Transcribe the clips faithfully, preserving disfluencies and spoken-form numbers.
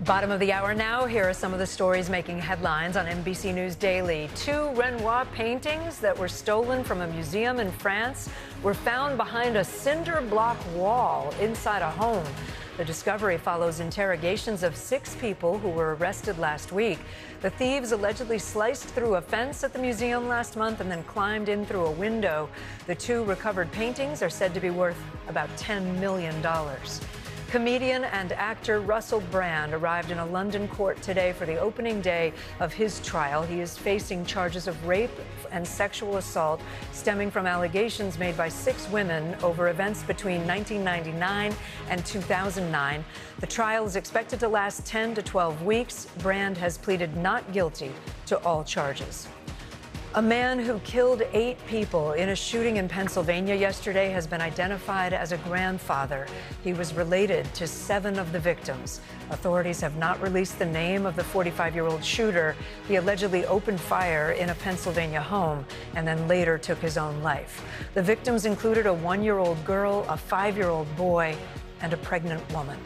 Bottom of the hour now. Here are some of the stories making headlines on N B C News Daily. Two Renoir paintings that were stolen from a museum in France were found behind a cinder block wall inside a home. The discovery follows interrogations of six people who were arrested last week. The thieves allegedly sliced through a fence at the museum last month and then climbed in through a window. The two recovered paintings are said to be worth about ten million dollars. Comedian and actor Russell Brand arrived in a London court today for the opening day of his trial. He is facing charges of rape and sexual assault stemming from allegations made by six women over events between nineteen ninety-nine and two thousand nine. The trial is expected to last ten to twelve weeks. Brand has pleaded not guilty to all charges. A man who killed eight people in a shooting in Pennsylvania yesterday has been identified as a grandfather. He was related to seven of the victims. Authorities have not released the name of the forty-five-year-old shooter. He allegedly opened fire in a Pennsylvania home and then later took his own life. The victims included a one-year-old girl, a five-year-old boy, and a pregnant woman.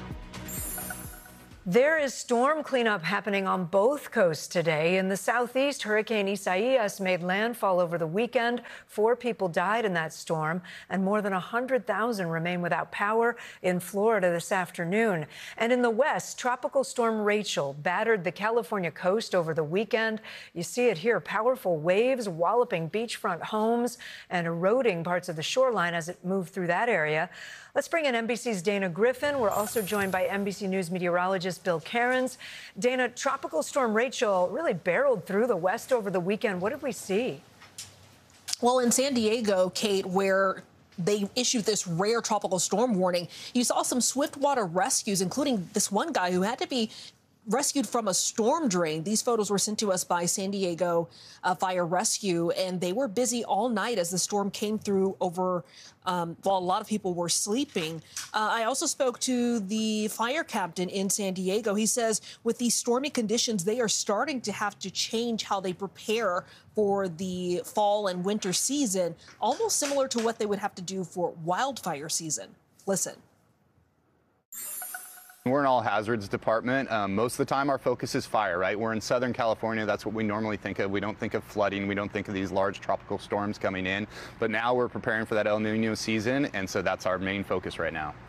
There is storm cleanup happening on both coasts today. In the southeast, Hurricane Isaias made landfall over the weekend. Four people died in that storm, and more than one hundred thousand remain without power in Florida this afternoon. And in the west, Tropical Storm Rachel battered the California coast over the weekend. You see it here, powerful waves walloping beachfront homes and eroding parts of the shoreline as it moved through that area. Let's bring in N B C's Dana Griffin. We're also joined by N B C News meteorologist Bill Cairns. Dana, Tropical Storm Rachel really barreled through the west over the weekend. What did we see? Well, in San Diego, Kate, where they issued this rare tropical storm warning, you saw some swiftwater rescues, including this one guy who had to be rescued from a storm drain. These photos were sent to us by San Diego uh, Fire Rescue, and they were busy all night as the storm came through over, um, while a lot of people were sleeping. Uh, I also spoke to the fire captain in San Diego. He says with these stormy conditions, they are starting to have to change how they prepare for the fall and winter season, almost similar to what they would have to do for wildfire season. Listen. We're an all hazards department. Um, most of the time our focus is fire, right? We're in Southern California. That's what we normally think of. We don't think of flooding. We don't think of these large tropical storms coming in. But now we're preparing for that El Nino season, and so that's our main focus right now.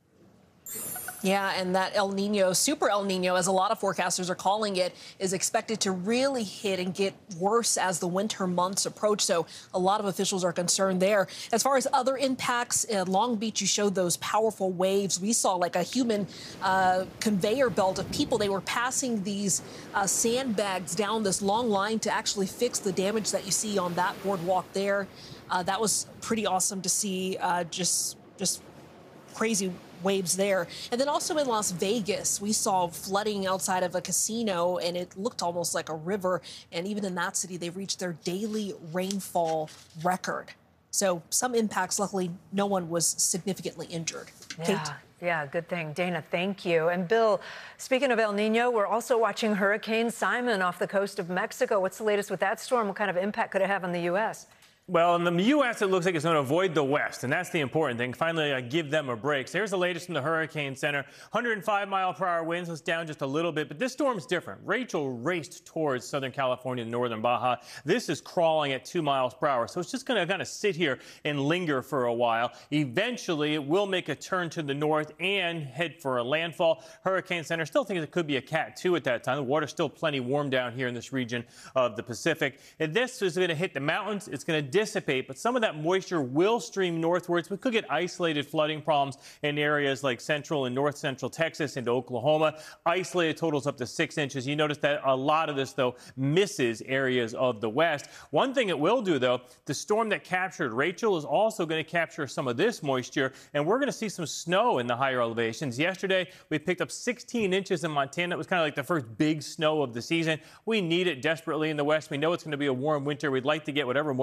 Yeah, and that El Nino, Super El Nino, as a lot of forecasters are calling it, is expected to really hit and get worse as the winter months approach. So a lot of officials are concerned there. As far as other impacts, in Long Beach, you showed those powerful waves. We saw like a human uh, conveyor belt of people. They were passing these uh, sandbags down this long line to actually fix the damage that you see on that boardwalk there. Uh, that was pretty awesome to see. Uh, just, just crazy waves there. And then also in Las Vegas, we saw flooding outside of a casino, and it looked almost like a river. And even in that city, they reached their daily rainfall record. So some impacts. Luckily, no one was significantly injured. Yeah. Kate? Yeah, good thing. Dana, thank you. And Bill, speaking of El Nino, we're also watching Hurricane Simon off the coast of Mexico. What's the latest with that storm? What kind of impact could it have on the U S? Well, in the U S, it looks like it's going to avoid the West, and that's the important thing. Finally, uh, give them a break. So here's the latest from the Hurricane Center. one hundred five mile per hour winds. It's down just a little bit, but this storm's different. Rachel raced towards Southern California and northern Baja. This is crawling at two miles per hour, so it's just going to kind of sit here and linger for a while. Eventually, it will make a turn to the north and head for a landfall. Hurricane Center still thinks it could be a Cat two at that time. The water's still plenty warm down here in this region of the Pacific. And this is going to hit the mountains. It's going to dissipate, but some of that moisture will stream northwards. We could get isolated flooding problems in areas like central and north central Texas into Oklahoma. Isolated totals up to six inches. You notice that a lot of this, though, misses areas of the west. One thing it will do, though, the storm that captured Rachel is also going to capture some of this moisture, and we're going to see some snow in the higher elevations. Yesterday, we picked up sixteen inches in Montana. It was kind of like the first big snow of the season. We need it desperately in the west. We know it's going to be a warm winter. We'd like to get whatever moisture we can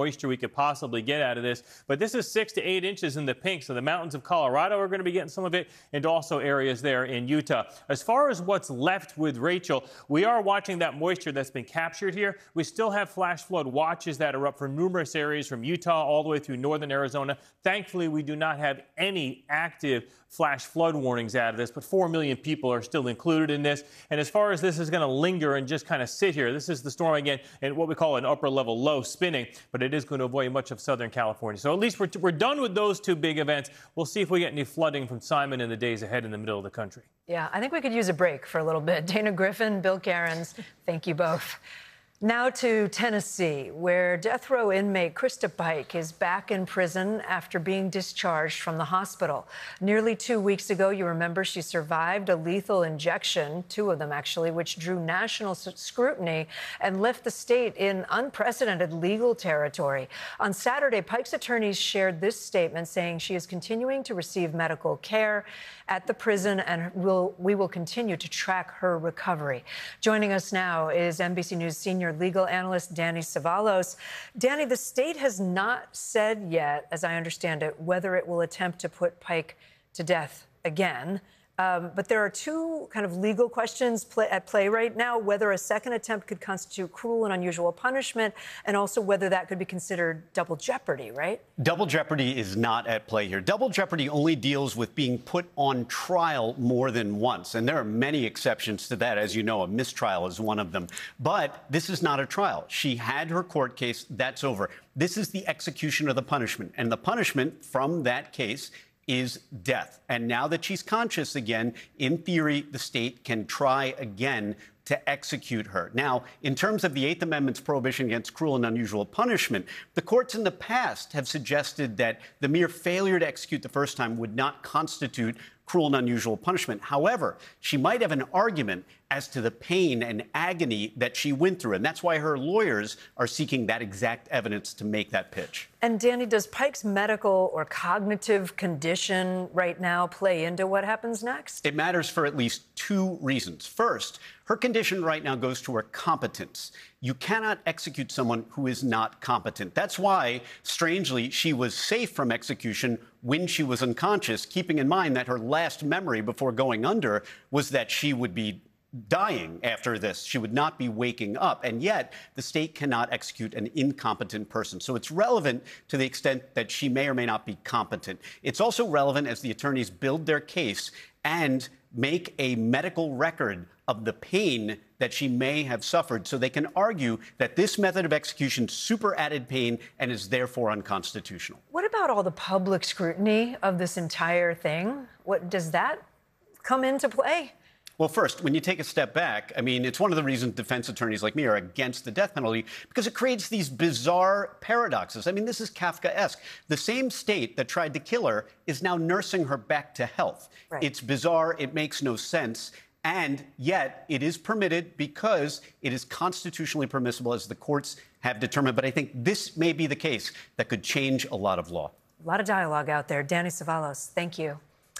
could possibly get out of this. But this is six to eight inches in the pink, so the mountains of Colorado are going to be getting some of it, and also areas there in Utah. As far as what's left with Rachel, we are watching that moisture that's been captured here. We still have flash flood watches that are up for numerous areas from Utah all the way through northern Arizona. Thankfully, we do not have any active flash flood warnings out of this, but four million people are still included in this. And as far as this is going to linger and just kind of sit here, this is the storm again in what we call an upper level low spinning, but it is going to avoid much of Southern California. So at least we're, we're done with those two big events. We'll see if we get any flooding from Simon in the days ahead in the middle of the country. Yeah, I think we could use a break for a little bit. Dana Griffin, Bill Cairns, thank you both. Now to Tennessee, where death row inmate Krista Pike is back in prison after being discharged from the hospital. Nearly two weeks ago, you remember, she survived a lethal injection, two of them actually, which drew national scrutiny and left the state in unprecedented legal territory. On Saturday, Pike's attorneys shared this statement saying she is continuing to receive medical care at the prison and will, we will continue to track her recovery. Joining us now is N B C News senior legal analyst Danny Cevallos. Danny, the state has not said yet, as I understand it, whether it will attempt to put Pike to death again. Um, but there are two kind of legal questions play, at play right now, whether a second attempt could constitute cruel and unusual punishment, and also whether that could be considered double jeopardy, right? Double jeopardy is not at play here. Double jeopardy only deals with being put on trial more than once. And there are many exceptions to that. As you know, a mistrial is one of them. But this is not a trial. She had her court case. That's over. This is the execution of the punishment. And the punishment from that case is death. And now that she's conscious again, in theory, the state can try again to execute her. Now, in terms of the Eighth Amendment's prohibition against cruel and unusual punishment, the courts in the past have suggested that the mere failure to execute the first time would not constitute cruel and unusual punishment. However, she might have an argument as to the pain and agony that she went through. And that's why her lawyers are seeking that exact evidence to make that pitch. And Danny, does Pike's medical or cognitive condition right now play into what happens next? It matters for at least two reasons. First, her condition right now goes to her competence. You cannot execute someone who is not competent. That's why, strangely, she was safe from execution when she was unconscious, keeping in mind that her last memory before going under was that she would be dying after this. She would not be waking up. And yet, the state cannot execute an incompetent person. So it's relevant to the extent that she may or may not be competent. It's also relevant as the attorneys build their case and make a medical record of the pain that she may have suffered, so they can argue that this method of execution super added pain and is therefore unconstitutional. What about all the public scrutiny of this entire thing? What does that come into play? Well, first, when you take a step back, I mean, it's one of the reasons defense attorneys like me are against the death penalty, because it creates these bizarre paradoxes. I mean, this is Kafkaesque. The same state that tried to kill her is now nursing her back to health. Right. It's bizarre. It makes no sense. And yet it is permitted because it is constitutionally permissible, as the courts have determined. But I think this may be the case that could change a lot of law. A lot of dialogue out there. Danny Cevallos, thank you.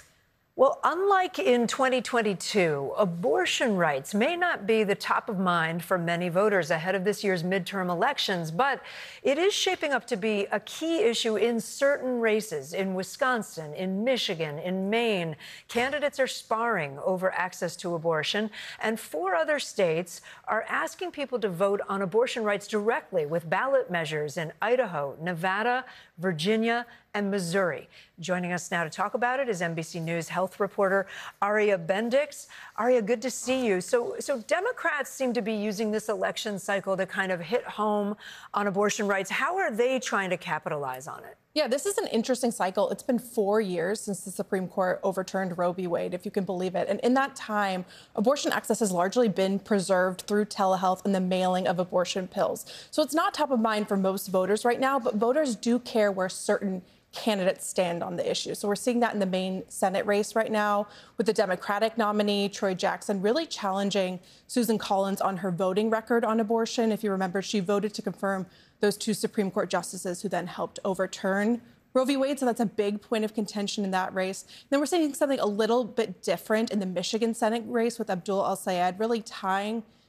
Well, unlike in twenty twenty-two, abortion rights may not be the top of mind for many voters ahead of this year's midterm elections, but it is shaping up to be a key issue in certain races in Wisconsin, in Michigan, in Maine. Candidates are sparring over access to abortion, and four other states are asking people to vote on abortion rights directly with ballot measures in Idaho, Nevada, Virginia, and Missouri. Joining us now to talk about it is N B C News health reporter Aria Bendix. Aria, good to see you. So, so Democrats seem to be using this election cycle to kind of hit home on abortion rights. How are they trying to capitalize on it? Yeah, this is an interesting cycle. It's been four years since the Supreme Court overturned Roe v. Wade, if you can believe it. And in that time, abortion access has largely been preserved through telehealth and the mailing of abortion pills. So it's not top of mind for most voters right now, but voters do care where certain candidates stand on the issue. So we're seeing that in the Maine Senate race right now with the Democratic nominee, Troy Jackson, really challenging Susan Collins on her voting record on abortion. If you remember, she voted to confirm those two Supreme Court justices who then helped overturn Roe v. Wade. So that's a big point of contention in that race. Then we're seeing something a little bit different in the Michigan Senate race with Abdul El-Sayed, really tying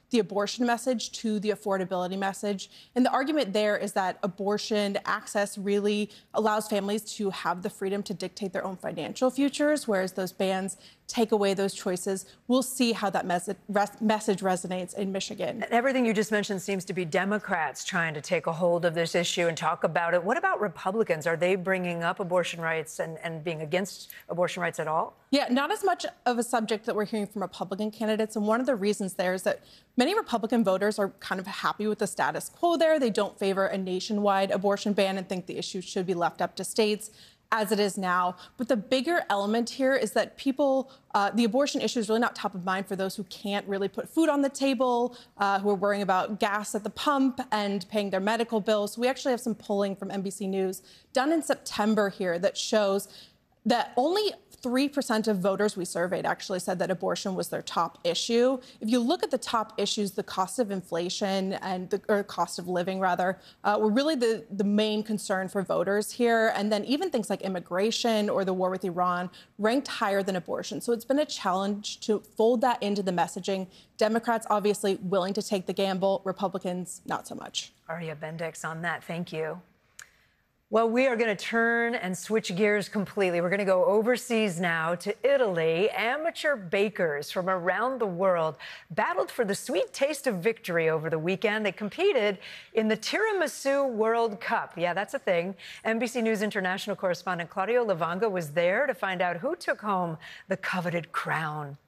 the abortion message to the affordability message. And the argument there is that abortion access really allows families to have the freedom to dictate their own financial futures, whereas those bans take away those choices. We'll see how that mes res message resonates in Michigan. Everything you just mentioned seems to be Democrats trying to take a hold of this issue and talk about it. What about Republicans? Are they bringing up abortion rights and, and being against abortion rights at all? Yeah, not as much of a subject that we're hearing from Republican candidates. And one of the reasons there is that many Republican voters are kind of happy with the status quo there. They don't favor a nationwide abortion ban and think the issue should be left up to states, as it is now. But the bigger element here is that people, uh, the abortion issue is really not top of mind for those who can't really put food on the table, uh, who are worrying about gas at the pump and paying their medical bills. So we actually have some polling from N B C News done in September here that shows that only three percent of voters we surveyed actually said that abortion was their top issue. If you look at the top issues, the cost of inflation and the or cost of living, rather, uh, were really the, the main concern for voters here. And then even things like immigration or the war with Iran ranked higher than abortion. So it's been a challenge to fold that into the messaging. Democrats obviously willing to take the gamble, Republicans not so much. Aria Bendix on that. Thank you. Well, we are going to turn and switch gears completely. We're going to go overseas now to Italy. Amateur bakers from around the world battled for the sweet taste of victory over the weekend. They competed in the Tiramisu World Cup. Yeah, that's a thing. N B C News international correspondent Claudio Lavanga was there to find out who took home the coveted crown.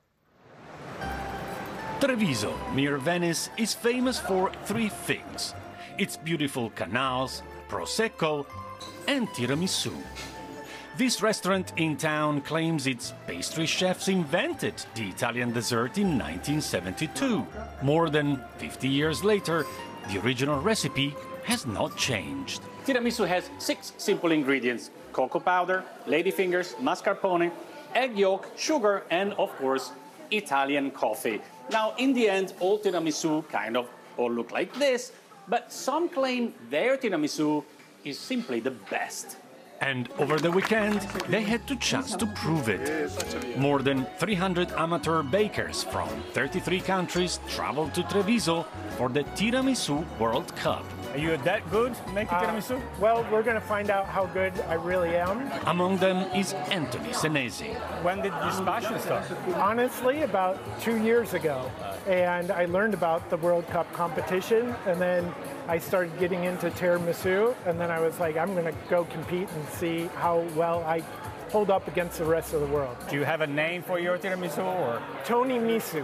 Treviso, near Venice, is famous for three things: its beautiful canals, Prosecco, and tiramisu. This restaurant in town claims its pastry chefs invented the Italian dessert in nineteen seventy-two. More than fifty years later, the original recipe has not changed. Tiramisu has six simple ingredients: cocoa powder, ladyfingers, mascarpone, egg yolk, sugar, and of course, Italian coffee. Now, in the end, all tiramisu kind of all look like this, but some claim their tiramisu is simply the best. And over the weekend, they had the chance to prove it. More than three hundred amateur bakers from thirty-three countries traveled to Treviso for the Tiramisu World Cup. Are you that good making uh, tiramisu? Well, we're going to find out how good I really am. Among them is Anthony Senesi. When did this passion start? Honestly, about two years ago. And I learned about the World Cup competition, and then I started getting into tiramisu, and then I was like, I'm going to go compete and see how well I hold up against the rest of the world. Do you have a name for your tiramisu, or? Tony Misu.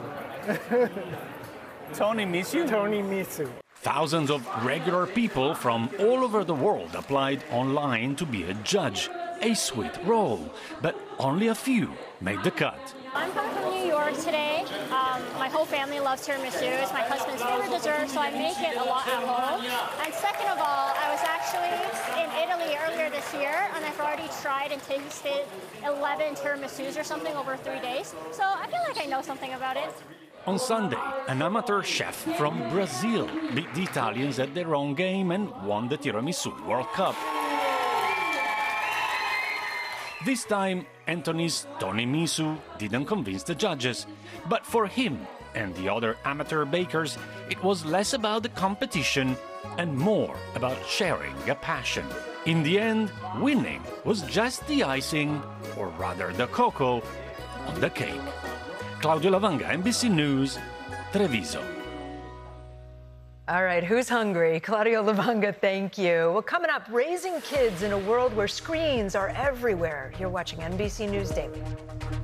Tony Misu? Tony Misu. Thousands of regular people from all over the world applied online to be a judge. A sweet role, but only a few made the cut. I'm coming from New York today. Um, my whole family loves tiramisu. It's my husband's favorite dessert, so I make it a lot at home. And second of all, I was actually in Italy earlier this year, and I've already tried and tasted eleven tiramisus or something over three days. So I feel like I know something about it. On Sunday, an amateur chef from Brazil beat the Italians at their own game and won the Tiramisu World Cup. This time, Anthony's Tony Misu didn't convince the judges. But for him and the other amateur bakers, it was less about the competition and more about sharing a passion. In the end, winning was just the icing, or rather the cocoa, on the cake. Claudio Lavanga, N B C News, Treviso. All right, who's hungry? Claudio Lavanga, thank you. Well, coming up, raising kids in a world where screens are everywhere. You're watching N B C News Daily.